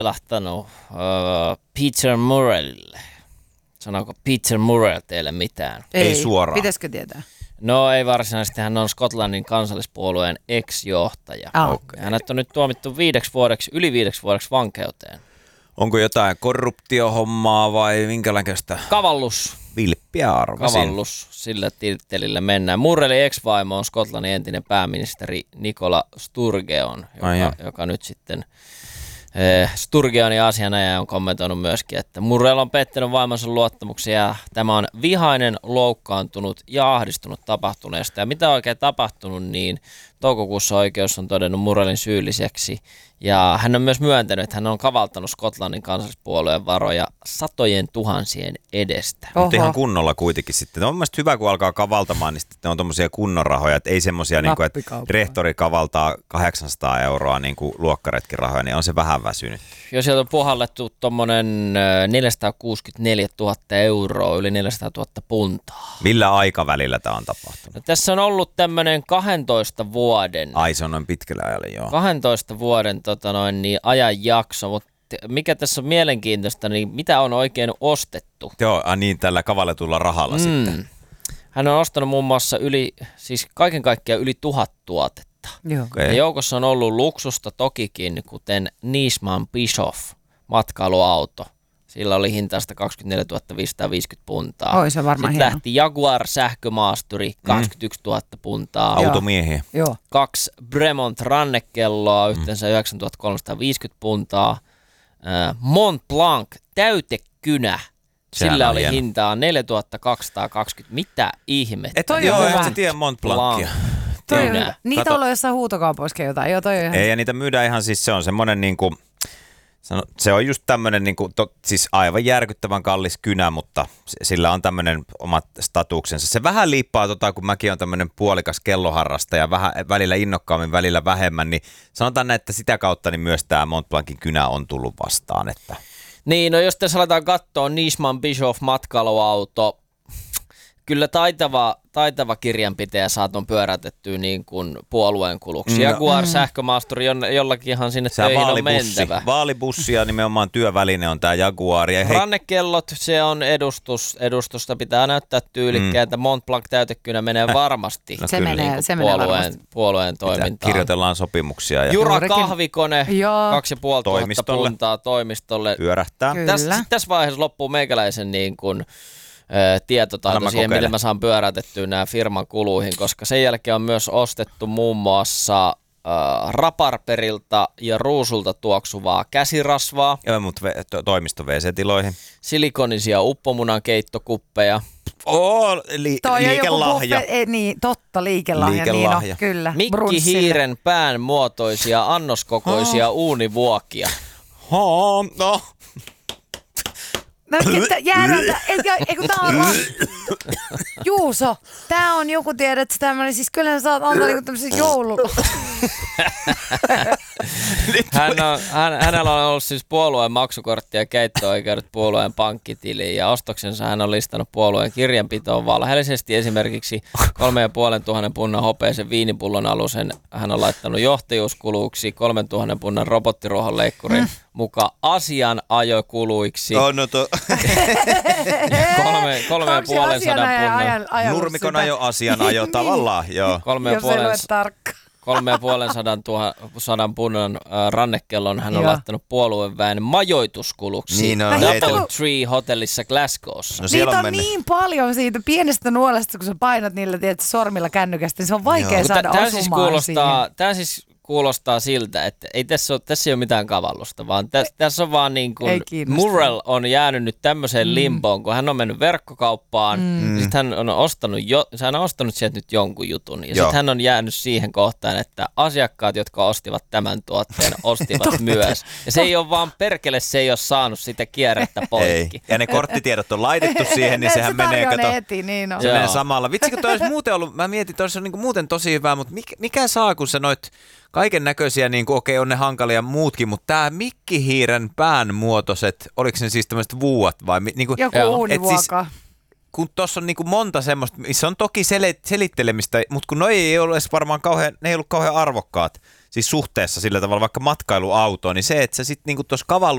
lahtanut Peter Murraylle. Sanooko Peter Murray teille mitään? Ei suoraan. Pitäisikö tietää? No ei varsinaisesti, hän on Skotlannin kansallispuolueen ex-johtaja. Okay. Hänet on nyt tuomittu yli 5 vuodeksi vankeuteen. Onko jotain korruptiohommaa vai minkälaista? Kavallus. Vilppiä arvasin. Kavallus, sillä tittelillä mennään. Murrayn ex-vaimo on Skotlannin entinen pääministeri Nicola Sturgeon, joka nyt sitten Sturgeonin asianajaja on kommentoinut myöskin, että Murray on pettänyt vaimonsa luottamuksia ja tämä on vihainen, loukkaantunut ja ahdistunut tapahtuneesta. Ja mitä on oikein tapahtunut, niin toukokuussa oikeus on todennut Murrayn syylliseksi. Ja hän on myös myöntänyt, että hän on kavaltanut Skotlannin kansallispuolueen varoja satojen tuhansien edestä. Mutta ihan kunnolla kuitenkin sitten. On mielestäni hyvä, kun alkaa kavaltamaan, niin sitten on tommosia kunnon rahoja, että ei semmosia, niin kuin, että rehtori kavaltaa 800 euroa niin kuin luokkaretkirahoja, niin on se vähän väsynyt. Jo sieltä on puhallettu tommonen 464 000 euroa, yli 400 000 puntaa. Millä aikavälillä tämä on tapahtunut? No, tässä on ollut tämmöinen 12 vuoden. Ai, se on noin pitkällä ajalle, joo. 12 vuoden ajanjakso, mutta mikä tässä on mielenkiintoista, niin mitä on oikein ostettu? Joo, niin tällä kavalletulla rahalla sitten. Hän on ostanut muun muassa kaiken kaikkiaan yli 1000 tuotetta. Joo. Okay. Ja joukossa on ollut luksusta tokikin, kuten Nisman Bischoff matkailuauto. Sillä oli hintaista 24 550 puntaa. Oi, se on varmaan Sitten hieno. lähti Jaguar sähkömaasturi 21 000 puntaa. Automiehiä. Joo. 2 Bremont rannekelloa, yhteensä 9 350 puntaa. Mont Blanc täytekynä. Sehän Sillä on oli hieno. hintaa 4 220. Mitä ihmettä? Toi on Joo, hyvä. et sä tiedä Mont Blancia. Kynä. Niitä Kato. on ollut jossain huutokaupoissakin jotain. Joo, toi on ihan... Ei, ja niitä myydään ihan siis, se on semmoinen niinku, se on just tämmöinen niinku, siis aivan järkyttävän kallis kynä, mutta sillä on tämmöinen omat statuksensa. Se vähän liippaa, kun mäkin on tämmöinen puolikas kelloharrastaja, vähän välillä innokkaammin, välillä vähemmän, niin sanotaan näin, että sitä kautta niin myös tämä Mont Blancin kynä on tullut vastaan. Että. Niin, no jos tässä aletaan katsoa Nisman Bischoff matkailuauto, kyllä taitava kirjanpitäjä saat pyörätettyä niin kuin puolueen kuluksi. Jaguar sähkömaasturi, jollakinhan sinne Se on töihin on mentävä. vaalibussi ja nimenomaan työväline on tämä Jaguar. Ja Rannekellot, se on edustusta pitää näyttää tyylikkäältä. Mont Blanc täytekynä menee varmasti No se kyllä. menee, se menee varmasti. puolueen toimintaan. Kirjoitellaan sopimuksia ja Jura Juurikin. kahvikone, Joo. 2500 Toimistolle. puntaa toimistolle. pyörähtää. Kyllä. Tässä vaiheessa loppuu meikäläisen niin kuin tietotaito Anna mä siihen, kokeilen. miten mä saan pyörätettyä nämä firman kuluihin, koska sen jälkeen on myös ostettu muun muassa Raparperilta ja Ruusulta tuoksuvaa käsirasvaa, Joo, mutta toimisto WC-tiloihin. silikonisia uppomunan keittokuppeja, Toi on joku liikelahja. buffet, niin, totta, liikelahja. Liikelahja. Niin, no, kyllä. Mikki Brunssille. Hiiren pään muotoisia annoskokoisia uunivuokia. No. No, jäädältä, eikö tää on Juuso, tää on joku, tiedät, tämmönen, siis kyllä sä saat antaa niinku tämmösen joulu. Hänellä on ollut siis puolueen maksukortti ja keitto-oikeudet puolueen pankkitiliin ja ostoksensa hän on listannut puolueen kirjanpitoon valheellisesti esimerkiksi 3500 punnan hopeisen viinipullon alusen. Hän on laittanut johtajuuskuluiksi 3000 punnan robottiruohonleikkurin mukaan asianajokuluiksi. Kolme ja puolen sadan punnan. Nurmikon asianajo tavallaan, joo. Jos ei lue tarkka. 3500 punnan rannekellon hän on Joo. laittanut puolueväen majoituskuluksi Niin on, Double Tree hotellissa Glasgowssa. No siellä Niitä on on mennyt. niin paljon siitä pienestä nuolesta, kun sä painat niillä tiedät, sormilla kännykästä, niin se on vaikea saada osumaan siihen. Tämä siis kuulostaa siltä, että ei tässä ei ole mitään kavallusta, vaan tässä on vaan niin Ei kuin kiinnosta. Murrell on jäänyt nyt tämmöiseen limboon, kun hän on mennyt verkkokauppaan, sitten hän on ostanut sieltä nyt jonkun jutun, ja sitten hän on jäänyt siihen kohtaan, että asiakkaat, jotka ostivat tämän tuotteen, ostivat myös. Ja se ei ole vaan perkele, se ei ole saanut sitä kierrettä Ei. poikki. Ja ne korttitiedot on laitettu siihen, niin sehän menee, kato, heti, niin on. se menee Joo. samalla. Vitsi, kun toi olisi muuten ollut, mä mietin, että olisi niinku muuten tosi hyvä, mutta mikä saa, kun sä noit kaiken näköisiä, niin kuin okei, on ne hankalia muutkin, mutta tämä mikkihiiren pään muotoiset, oliko ne siis tämmöiset vuuat vai? Niinku, Joku Joo. uunivuoka. kun tuossa on niinku monta semmoista, missä on toki selittelemistä, mutta kun noi ei ole edes varmaan ne ei ollut kauhean arvokkaat, siis suhteessa sillä tavalla vaikka matkailuautoon, niin se, että sä sitten niinku tuossa